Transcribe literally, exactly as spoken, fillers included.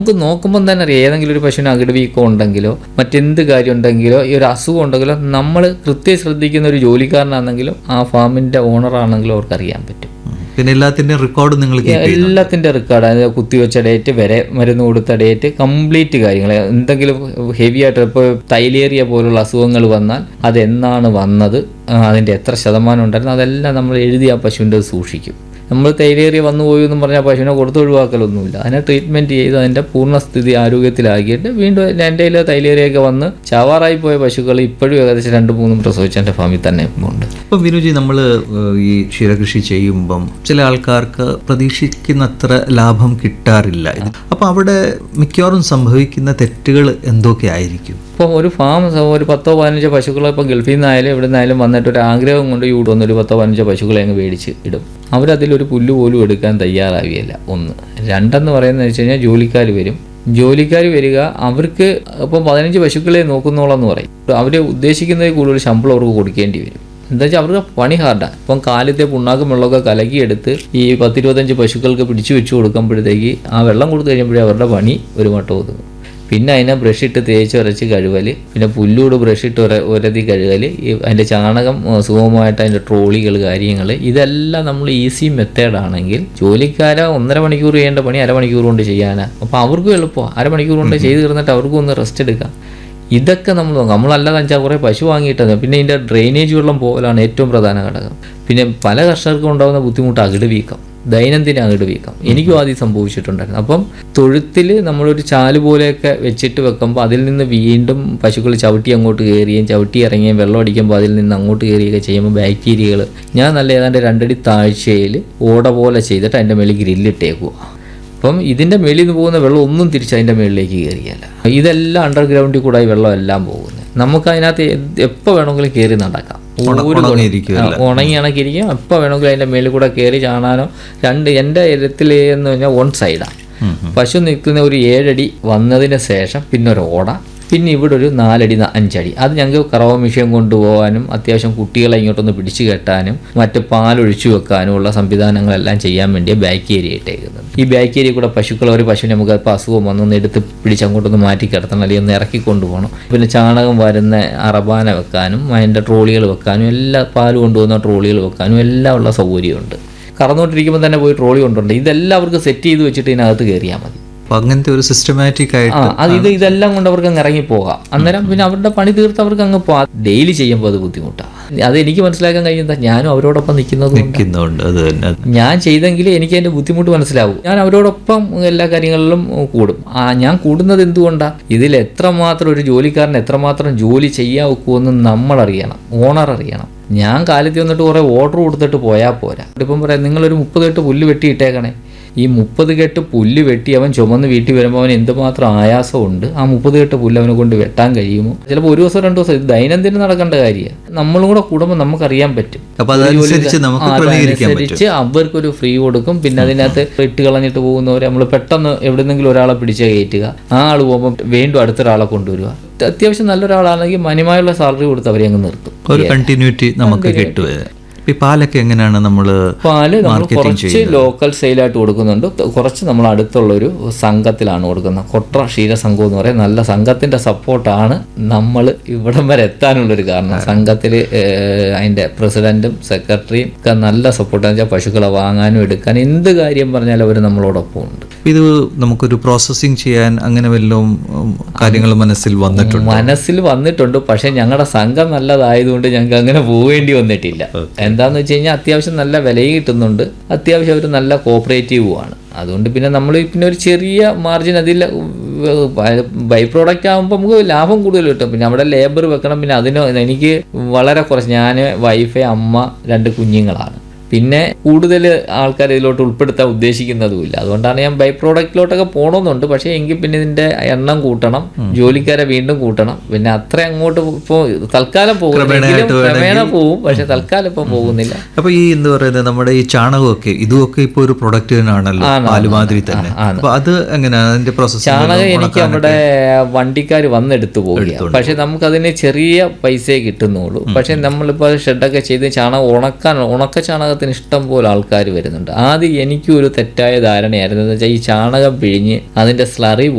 നമുക്ക് നോക്കുമ്പോൾ തന്നെ അറിയാം, ഏതെങ്കിലും ഒരു പശുവിന് അകിട് വീക്കം ഉണ്ടെങ്കിലോ മറ്റെന്ത് കാര്യം ഉണ്ടെങ്കിലോ ഈ ഒരു അസുഖം ഉണ്ടെങ്കിലോ നമ്മൾ കൃത്യം ശ്രദ്ധിക്കുന്ന ഒരു ജോലിക്കാരനാണെങ്കിലും ആ ഫാമിൻ്റെ ഓണറാണെങ്കിലും അവർക്ക് അറിയാൻ പറ്റും. പിന്നെ എല്ലാത്തിൻ്റെ റെക്കോർഡ് നിങ്ങൾ എല്ലാത്തിൻ്റെ റെക്കോർഡ്, അതായത് കുത്തിവെച്ച ഡേറ്റ് വരെ, മരുന്ന് കൊടുത്ത ഡേറ്റ്, കംപ്ലീറ്റ് കാര്യങ്ങൾ. എന്തെങ്കിലും ഹെവി ആയിട്ട് ഇപ്പോൾ തൈലേറിയ പോലുള്ള അസുഖങ്ങൾ വന്നാൽ അതെന്നാണ് വന്നത്, അതിൻ്റെ എത്ര ശതമാനം ഉണ്ടായിരുന്നു, അതെല്ലാം നമ്മൾ എഴുതി ആ പശുവിൻ്റെ സൂക്ഷിക്കും. നമ്മൾ തൈലേറിയ വന്നു പോയി എന്നും പറഞ്ഞാൽ പശുവിനെ കൊടുത്ത് ഒഴിവാക്കലൊന്നുമില്ല. അതിനെ ട്രീറ്റ്മെൻറ്റ് ചെയ്ത് അതിൻ്റെ പൂർണ്ണസ്ഥിതി ആരോഗ്യത്തിലാക്കിയിട്ട് വീണ്ടും എൻ്റെ കയ്യിൽ തൈലേറിയൊക്കെ വന്ന് ചാവാറായി പോയ പശുക്കൾ ഇപ്പോഴും ഏകദേശം രണ്ട് മൂന്നും പ്രസവിച്ച എൻ്റെ ഫാമിൽ തന്നെ ഉണ്ട്. ഇപ്പം വിനുജി, നമ്മൾ ഈ ക്ഷീരകൃഷി ചെയ്യുമ്പം ചില ആൾക്കാർക്ക് പ്രതീക്ഷിക്കുന്നത്ര ലാഭം കിട്ടാറില്ല. അപ്പം അവിടെ മിക്കവാറും സംഭവിക്കുന്ന തെറ്റുകൾ എന്തൊക്കെ ആയിരിക്കും? ഇപ്പം ഒരു ഫാം ഒരു പത്തോ പതിനഞ്ചോ പശുക്കളെ ഇപ്പം ഗൾഫിൽ നിന്നായാലും ഇവിടെ നിന്നായാലും വന്നിട്ട് ഒരു ആഗ്രഹം കൊണ്ട് ഈ വന്ന് ഒരു പത്തോ പതിനഞ്ചോ പശുക്കളെ അങ്ങ് മേടിച്ച് ഇടും. അവരതിലൊരു പുല്ല് പോലും എടുക്കാൻ തയ്യാറാവുകയില്ല. ഒന്ന്. രണ്ടെന്ന് പറയുന്നത് വെച്ച് കഴിഞ്ഞാൽ ജോലിക്കാർ വരും. ജോലിക്കാർ വരിക, അവർക്ക് ഇപ്പം പതിനഞ്ച് പശുക്കളെ നോക്കുന്നോളെന്ന് പറയും. അവർ ഉദ്ദേശിക്കുന്നതിൽ കൂടുതൽ ശമ്പളം അവർക്ക് കൊടുക്കേണ്ടി വരും. എന്താ വെച്ചാൽ അവർക്ക് പണി ഹാർഡാണ്. ഇപ്പം കാലത്തെ പുണ്ണാക്കും വെള്ളമൊക്കെ കലക്കിയെടുത്ത് ഈ പത്തിരുപത്തഞ്ച് പശുക്കൾക്ക് പിടിച്ചു വെച്ച് കൊടുക്കുമ്പോഴത്തേക്ക് ആ വെള്ളം കൊടുത്തു കഴിയുമ്പോഴേ അവരുടെ പണി ഒരു മട്ടം ഒതുങ്ങും. പിന്നെ അതിനെ ബ്രഷിട്ട് തേച്ച് ഉരച്ച് കഴുകൽ, പിന്നെ പുല്ലൂട് ബ്രഷിട്ട് ഉര ഉരതി കഴുകൽ, അതിൻ്റെ ചാണകം സുഗമമായിട്ട് അതിൻ്റെ ട്രോളികൾ കാര്യങ്ങൾ, ഇതെല്ലാം നമ്മൾ ഈസി മെത്തേഡാണെങ്കിൽ ജോലിക്കാരെ ഒന്നര മണിക്കൂർ ചെയ്യേണ്ട പണി അരമണിക്കൂർ കൊണ്ട് ചെയ്യാനാണ്. അപ്പോൾ അവർക്കും എളുപ്പമാണ്. അരമണിക്കൂർ കൊണ്ട് ചെയ്ത് തീർന്നിട്ട് അവർക്കും ഒന്ന് റെസ്റ്റ് എടുക്കാം. ഇതൊക്കെ നമ്മൾ നോക്കാം. നമ്മളല്ലാതെ അഞ്ചാൽ കുറേ പശു വാങ്ങിയിട്ടത്. പിന്നെ ഇതിൻ്റെ ഡ്രെയിനേജ് വെള്ളം പോലാണ് ഏറ്റവും പ്രധാന ഘടകം. പിന്നെ പല കർഷകർക്കും ഉണ്ടാകുന്ന ബുദ്ധിമുട്ട് അകിട് വീക്കം, ദൈനംദിന അകിട് വീക്കം. എനിക്കും ആദ്യം സംഭവിച്ചിട്ടുണ്ടായിരുന്നു. അപ്പം തൊഴുത്തിൽ നമ്മളൊരു ചാല് പോലെയൊക്കെ വെച്ചിട്ട് വെക്കുമ്പോൾ അതിൽ നിന്ന് വീണ്ടും പശുക്കൾ ചവിട്ടി അങ്ങോട്ട് കയറുകയും ചവിട്ടി ഇറങ്ങുകയും വെള്ളം അടിക്കുമ്പോൾ അതിൽ നിന്ന് അങ്ങോട്ട് കയറുകയൊക്കെ ചെയ്യുമ്പോൾ ബാക്ടീരിയകൾ, ഞാൻ നല്ല ഏതാണ്ട് രണ്ടടി താഴ്ചയിൽ ഓട പോലെ ചെയ്തിട്ട് അതിൻ്റെ മേളിൽ ഗ്രില്ലിട്ടേക്കുക. അപ്പം ഇതിൻ്റെ മേളിൽ നിന്ന് പോകുന്ന വെള്ളം ഒന്നും തിരിച്ച് അതിൻ്റെ മേളിലേക്ക് കയറിയല്ല. ഇതെല്ലാം അണ്ടർഗ്രൗണ്ടിൽ കൂടെ ഈ വെള്ളം എല്ലാം പോകുന്നത്. നമുക്ക് അതിനകത്ത് എപ്പോൾ വേണമെങ്കിലും കയറി നടക്കാം. ഉണങ്ങി ഇണക്കിയിരിക്കും. എപ്പോൾ വേണമെങ്കിലും അതിൻ്റെ മേളിൽ കൂടെ കയറി ചാണാനോ. രണ്ട് എൻ്റെ ഇരത്തിൽ എന്ന് പറഞ്ഞാൽ വൺ സൈഡാണ്. പശു നിൽക്കുന്ന ഒരു ഏഴടി വന്നതിന് ശേഷം പിന്നെ ഒരു ഓട, പിന്നെ ഇവിടെ ഒരു നാലടി അഞ്ചടി. അത് ഞങ്ങൾക്ക് കറവ മിഷ്യൻ കൊണ്ടുപോകാനും അത്യാവശ്യം കുട്ടികളെ ഇങ്ങോട്ടൊന്ന് പിടിച്ചു കെട്ടാനും മറ്റ് പാലൊഴിച്ചു വെക്കാനും ഉള്ള സംവിധാനങ്ങളെല്ലാം ചെയ്യാൻ വേണ്ടിയ ബാക്ക് ഏരിയ ഇട്ടേക്കുന്നത്. ഈ ബാക്ക് ഏരിയ കൂടെ പശുക്കൾ ഒരു പശുവിനെ നമുക്ക് ഇപ്പോൾ അസുഖം വന്നൊന്ന് എടുത്ത് പിടിച്ച് അങ്ങോട്ടൊന്ന് മാറ്റി കിടത്തണം, അല്ലെങ്കിൽ ഒന്ന് ഇറക്കി കൊണ്ടുപോകണം. പിന്നെ ചാണകം വരുന്ന അറബാന വെക്കാനും അതിൻ്റെ ട്രോളികൾ വെക്കാനും എല്ലാ പാല് കൊണ്ടുപോകുന്ന ട്രോളികൾ വെക്കാനും എല്ലാം ഉള്ള സൗകര്യമുണ്ട്. കറന്നുകൊണ്ടിരിക്കുമ്പോൾ തന്നെ പോയി ട്രോളി കൊണ്ടുണ്ട്. ഇതെല്ലാം അവർക്ക് സെറ്റ് ചെയ്ത് വെച്ചിട്ട് ഇതിനകത്ത് കയറിയാൽ മതി. അങ്ങനത്തെ ഒരു സിസ്റ്റമാറ്റിക് ആയിട്ട് അത് ഇത് ഇതെല്ലാം കൊണ്ട് അവർക്ക് അങ്ങ് ഇറങ്ങിപ്പോകാം. അന്നേരം പിന്നെ അവരുടെ പണി തീർത്ത് അവർക്ക് അങ്ങ് പോകാം. ഡെയിലി ചെയ്യുമ്പോൾ അത് ബുദ്ധിമുട്ടാണ്. അത് എനിക്ക് മനസ്സിലാക്കാൻ കഴിയുന്നത് ഞാനും അവരോടൊപ്പം നിൽക്കുന്നത് നിൽക്കുന്നുണ്ട്. അത് തന്നെ ഞാൻ ചെയ്തെങ്കിൽ എനിക്ക് അതിൻ്റെ ബുദ്ധിമുട്ട് മനസ്സിലാവും. ഞാൻ അവരോടൊപ്പം എല്ലാ കാര്യങ്ങളിലും കൂടും. ആ ഞാൻ കൂടുന്നത് എന്തുകൊണ്ടാണ്? ഇതിൽ എത്രമാത്രം ഒരു ജോലിക്കാരൻ എത്രമാത്രം ജോലി ചെയ്യാൻ ഒക്കുമെന്ന് നമ്മളറിയണം, ഓണർ അറിയണം. ഞാൻ കാലത്ത് വന്നിട്ട് കുറേ ഓർഡർ കൊടുത്തിട്ട് പോയാൽ പോരാ. ഇപ്പം പറയാം, നിങ്ങളൊരു മുപ്പത് കെട്ട് പുല്ല് വെട്ടിയിട്ടേക്കണേ. ഈ മുപ്പത് കെട്ട് പുല്ല് വെട്ടി അവൻ ചുമന്ന് വീട്ടിൽ വരുമ്പോൾ അവൻ എന്തുമാത്രം ആയാസമുണ്ട്. ആ മുപ്പത് കെട്ട് പുല്ല് അവനെ കൊണ്ട് വെട്ടാൻ കഴിയുമോ? ചിലപ്പോൾ ഒരു ദിവസം രണ്ട് ദിവസം. ഇത് ദൈനംദിനം നടക്കേണ്ട കാര്യമാണ്. നമ്മളും കൂടെ കൂടുമ്പോൾ നമുക്കറിയാൻ പറ്റും. അതനുസരിച്ച് അവർക്കൊരു ഫ്രീ കൊടുക്കും. പിന്നെ അതിനകത്ത് ഇട്ട് കളഞ്ഞിട്ട് പോകുന്നവരെ നമ്മൾ പെട്ടെന്ന് എവിടെന്നെങ്കിലും ഒരാളെ പിടിച്ച് കയറ്റുക. ആ ആൾ പോകുമ്പോൾ വീണ്ടും അടുത്തൊരാളെ കൊണ്ടുവരിക. അത്യാവശ്യം നല്ലൊരാളാണെങ്കിൽ മാന്യമായുള്ള സാലറി കൊടുത്ത് അവരെ അങ്ങ് നിർത്തും. ഒരു കണ്ടിന്യൂറ്റി നമുക്ക് കിട്ടുക. ഈ പാലൊക്കെ എങ്ങനെയാണ് നമ്മൾ? പാല് നമ്മൾ കുറച്ച് ലോക്കൽ സെയിലായിട്ട് കൊടുക്കുന്നുണ്ട്. കുറച്ച് നമ്മൾ അടുത്തുള്ളൊരു സംഘത്തിലാണ് കൊടുക്കുന്നത്. കൊട്ര ക്ഷീര സംഘം എന്ന് പറയും. നല്ല സംഘത്തിൻ്റെ സപ്പോർട്ടാണ് നമ്മൾ ഇവിടം വരെ എത്താനുള്ളൊരു കാരണം. സംഘത്തിൽ അതിൻ്റെ പ്രസിഡന്റും സെക്രട്ടറിയും ഒക്കെ നല്ല സപ്പോർട്ടാണെന്ന് വെച്ചാൽ പശുക്കളെ വാങ്ങാനും എടുക്കാനും എന്ത് കാര്യം പറഞ്ഞാലും അവർ നമ്മളോടൊപ്പം ഉണ്ട്. ഇത് നമുക്കൊരു പ്രോസസ്സിങ് ചെയ്യാൻ അങ്ങനെ വല്ലതും കാര്യങ്ങൾ മനസ്സിൽ വന്നിട്ടുണ്ട്? മനസ്സിൽ വന്നിട്ടുണ്ട്. പക്ഷേ ഞങ്ങളുടെ സംഘം നല്ലതായതുകൊണ്ട് ഞങ്ങൾക്ക് അങ്ങനെ പോവേണ്ടി വന്നിട്ടില്ല. എന്താന്ന് വെച്ച് കഴിഞ്ഞാൽ അത്യാവശ്യം നല്ല വിലയും കിട്ടുന്നുണ്ട്. അത്യാവശ്യം അവർ നല്ല കോപ്പറേറ്റീവുമാണ്. അതുകൊണ്ട് പിന്നെ നമ്മൾ പിന്നെ ഒരു ചെറിയ മാർജിൻ അതിൽ ബൈ പ്രോഡക്റ്റ് ആകുമ്പോൾ നമുക്ക് ലാഭം കൂടുതൽ കിട്ടും. പിന്നെ അവിടെ ലേബർ വെക്കണം. പിന്നെ അതിന് എനിക്ക് വളരെ കുറച്ച്, ഞാൻ വൈഫ്, അമ്മ, രണ്ട് കുഞ്ഞുങ്ങളാണ്. പിന്നെ കൂടുതൽ ആൾക്കാർ ഇതിലോട്ട് ഉൾപ്പെടുത്താൻ ഉദ്ദേശിക്കുന്നതുമില്ല. അതുകൊണ്ടാണ് ഞാൻ ബൈ പ്രോഡക്റ്റിലോട്ടൊക്കെ പോകണമെന്നുണ്ട്. പക്ഷേ എങ്കിൽ പിന്നെ ഇതിൻ്റെ എണ്ണം കൂട്ടണം, ജോലിക്കാരെ വീണ്ടും കൂട്ടണം. പിന്നെ അത്ര അങ്ങോട്ട് ഇപ്പോൾ തൽക്കാലം പോകുന്നില്ലെങ്കിലും ക്രമേണ പോകും. പക്ഷെ തൽക്കാലം ഇപ്പം പോകുന്നില്ല. അപ്പോൾ ഈ എന്താ പറയുന്നത്, നമ്മുടെ ഈ ചാണകമൊക്കെ ഇതുമൊക്കെ ഇപ്പോൾ ഒരു പ്രൊഡക്റ്റ് തന്നെയാണല്ലോ, പാലുമാതിരി തന്നെ. അപ്പോൾ അത് എങ്ങനെയാണ് അതിൻ്റെ പ്രോസസ്? ചാണകം എനിക്ക് അവിടെ വണ്ടിക്കാർ വന്നെടുത്ത് പോവുകയാണ്. പക്ഷെ നമുക്കതിന് ചെറിയ പൈസയെ കിട്ടുന്നുള്ളൂ. പക്ഷെ നമ്മളിപ്പോൾ ഷെഡൊക്കെ ചെയ്ത് ചാണകം ഉണക്കാൻ ഉണക്ക ചാണകത്തിന് ചാണകത്തിന് ഇഷ്ടം പോലെ ആൾക്കാർ വരുന്നുണ്ട്. ആദ്യം എനിക്കും ഒരു തെറ്റായ ധാരണയായിരുന്നു എന്ന് വെച്ചാൽ ഈ ചാണകം പിഴിഞ്ഞ് അതിൻ്റെ സ്ലറി